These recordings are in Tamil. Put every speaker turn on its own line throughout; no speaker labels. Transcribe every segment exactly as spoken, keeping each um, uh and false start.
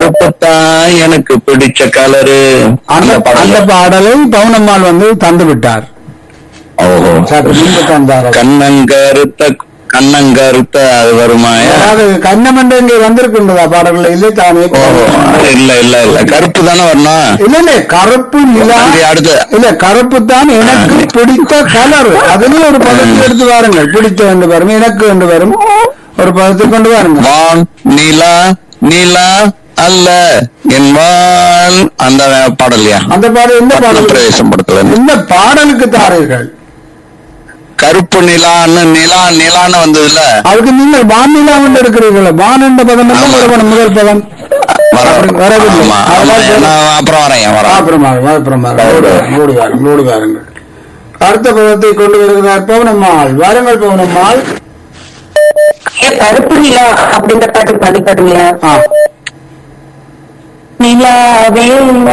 கருப்பத்தான் எனக்கு பிடிச்ச கலரு.
அந்த அந்த பாடலை பவுனம்மாள் வந்து தந்து விட்டார்.
ஓஹோ,
தந்தார்.
கண்ணங்கருத்த கண்ணங்கருத்த அது வருமா?
அதாவது கண்ணம் என்று இங்கே வந்திருக்கின்றதா பாடல்கள்? இல்லை தானே.
இல்ல இல்ல இல்ல, கருப்பு தானே வரணும்.
இல்ல இல்ல, கருப்பு நிலா. அடுத்து இல்ல, கருப்பு தான் எனக்கு பிடித்த கலர். அதுலயும் ஒரு பதத்தை எடுத்து வாருங்கள். பிடித்த என்று வரும், எனக்கு என்று வரும், ஒரு பதத்தை கொண்டு வாருங்கள்.
வான் நிலா நிலா அல்ல என் வாழ், அந்த பாடலையா?
அந்த பாடல் எந்த பாடல்?
பிரவேசம் படத்துல
இந்த பாடலுக்கு தாரீர்கள்.
கருப்பு நிலான்னு நிலா நிலான்னு வந்ததுல
அதுக்கு நீங்கள் வான் நிலா வந்து எடுக்கிறீர்கள். வான் என்ற பதம் வரணும், முதல் பதம் வரவில்லை.
அப்புறம் வரேன்
அப்புறமா அப்புறமா மூடி வாருங்கள், மூடி வாருங்கள். அடுத்த பதத்தை கொண்டு வருகிறார் பவுனம்மாள். வாருங்கள் பவுனம்மாள்.
கருப்பு நிலா அப்படின்ற பாட்டு பாடிப்பாடுங்க. நிலாவே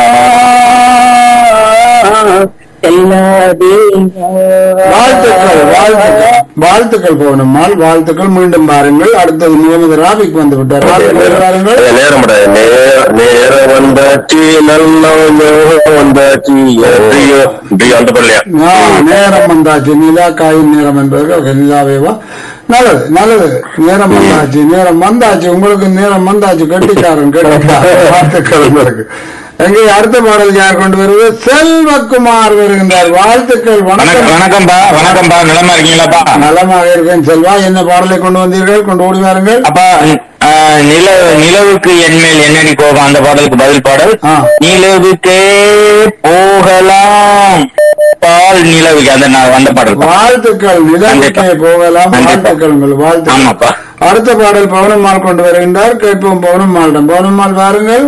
வாழ்த்துக்கள், வாழ்த்துக்கள், வாழ்த்துக்கள் பவுனம்மாள், வாழ்த்துக்கள். மீண்டும் பாருங்கள். அடுத்தது முகமது ராபிக் வந்து விட்டார்.
நேரம் நேரம் வந்தாச்சு, நல்ல வந்தாச்சு, அந்த பள்ளியா
நேரம் வந்தாச்சு, நிலா காயின் நேரம் என்பது நிலாவேவா? நல்லது நல்லது. நேரம் வந்தாச்சு, நேரம் வந்தாச்சு, உங்களுக்கு நேரம் வந்தாச்சு. கட்டிக்காரன் கட்டிக்காரன். வாழ்த்துக்கள் உங்களுக்கு. எங்கே அடுத்த பாடல் யார் கொண்டு வருவது? செல்வகுமார் வருகின்றார். வாழ்த்துக்கள்.
வணக்கம். வணக்கம்பா. வணக்கம்பா, நலமா இருக்கீங்களாப்பா?
நலமாக இருக்கேன் செல்வா. என்ன பாடலை கொண்டு வந்தீர்கள்? கொண்டு ஓடி வாருங்கள்.
அப்பா, நில நிலவுக்கு என்மேல் என்னடி கோபம், அந்த பாடலுக்கு பதில் பாடல். நிலவுக்கே போகலாம் பால் நிலவுக்கு, அந்த அந்த பாடல்.
வாழ்த்துக்கள். நிலவுக்கே போகலாம். வாழ்த்துக்கள் உங்கள் வாழ்த்து. அடுத்த பாடல் பவுனம்மாள் கொண்டு வருகின்றார். கேட்போம் பவுனம்மாளிடம். பவுனம்மாள் வாருங்கள்.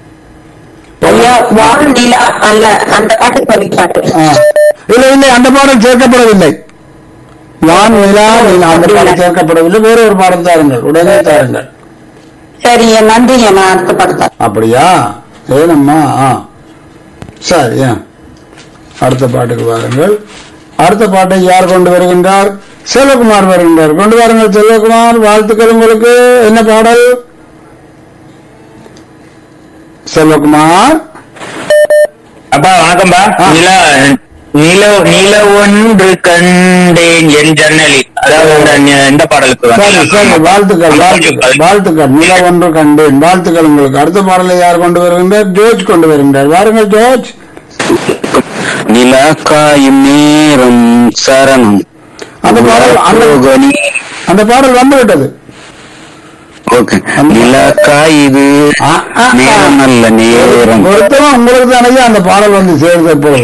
இல்லை இல்லை, அந்த பாடல் சேர்க்கப்படவில்லை. வான் நிலா அந்த பாடல் சேர்க்கப்படவில்லை. வேற ஒரு பாடல் தாருங்கள், உடனே தாருங்கள்.
சரி, நன்றி. அடுத்த பாடல்.
அப்படியா? ஏனம்மா? சரி, அடுத்த பாட்டுக்கு வாருங்கள். அடுத்த பாட்டை யார் கொண்டு வருகின்றார்? செல்வகுமார் வருகின்றார். கொண்டு வாருங்கள் செல்வகுமார். வாழ்த்துக்கள் உங்களுக்கு. என்ன பாடல்? செல்வகுமார்.
அப்பா வணக்கம்பா. நில நில நில ஒன்று கண்டேன் என் ஜன்னலில், அதாவது இந்த பாடலுக்கு.
சரி சரி, வாழ்த்துக்கள் வாழ்த்துக்கள் வாழ்த்துக்கள். நில ஒன்று கண்டேன். வாழ்த்துக்கள் உங்களுக்கு. அடுத்த பாடலை யார் கொண்டு வருகின்றார்? ஜோர்ஜ் கொண்டு வருகின்றார். வாருங்கள் ஜோர்ஜ்.
நிலா காயும் நேரம் சரணம்.
அந்த பாடல் அந்த பாடல் வந்து விட்டது.
நிலக்காயுது நேரம் நல்ல நேரம்.
ஒருத்தரும் உங்களுக்கு தானே அந்த பாடல் வந்து சேர்ந்த போது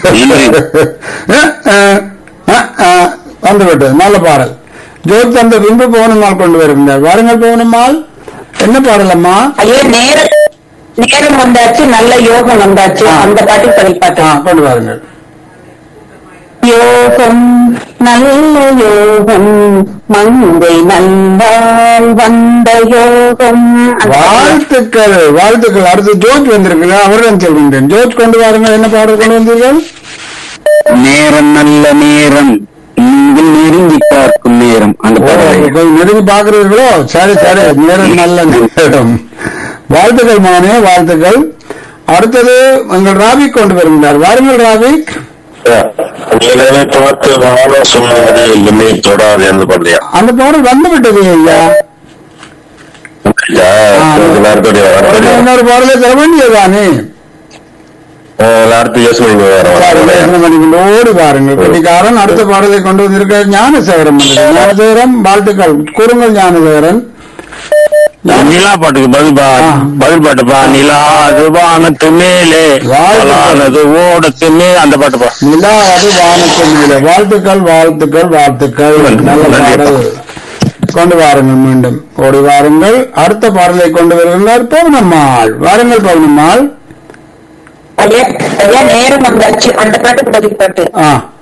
வந்துவிட்டது. நல்ல பாடல். ஜோத் அந்த பின்பு பவுனம்மாள் கொண்டு வருகின்றார். வாருங்கள் பவுனம்மாள். என்ன பாடல் அம்மா?
ஐயோ, நேரம் நேரம் வந்தாச்சு, நல்ல யோகம் வந்தாச்சு, அந்த பாட்டு படிப்பாட்டு
கொண்டு வாருங்கள்.
யோகம் நல்ல யோகம் மங்கை நல்லால் வந்த யோகம்.
வாழ்த்துக்கள் வாழ்த்துக்கள். அடுத்து ஜோர்ஜ் வந்திருக்கிறேன், அவரிடம் சொல்கின்றேன். ஜோர்ஜ் கொண்டு வாருங்கள். என்ன பாடல் கொண்டு வந்தீர்கள்?
நேரம் நல்ல நேரம், நீங்கள் நெருங்கி பார்க்கும் நேரம். அந்த பாடல்
நெருங்கி பார்க்கிறீர்களோ? சரி சரி, நேரம் நல்ல நேரம். வாழ்த்துக்கள் மானே, வாழ்த்துக்கள். அடுத்தது எங்கள் ராபிக் கொண்டு வருகின்றார். வாருங்கள் ராபிக்.
பார்த்து வாழ சொன்னது எதுவுமே தொடாது அந்த பாடலையா?
அந்த பாடல் வந்து விட்டது ஐயா. இன்னொரு பாடலை தர வேண்டியதானே? ஓடி பாருங்கள் கட்டிக்காரன். அடுத்த பாடலை கொண்டு வந்திருக்க ஞானசேகரம். ஞானசேகரம் வாழ்த்துக்கள் கூறுங்கள். ஞானசேகரன்.
நிலா பாட்டுக்கு பதில் பதில் பாட்டுப்பா. நிலா அது வானத்து மேலே வானது ஓடத்து மே, அந்த பாட்டுப்பா.
நிலா அது வானத்து மேலே. வாழ்த்துக்கள் வாழ்த்துக்கள் வாழ்த்துக்கள். நல்ல பாடல் கொண்டு வாருங்கள். மீண்டும் ஓடி வாருங்கள். அடுத்த பாடலை கொண்டு வருகின்றார் பவுனம்மாள். வாருங்கள் பவுனம்மாள்.
நேரம் வந்தாச்சு, அந்த பாட்டுக்கு பதில் பாட்டு.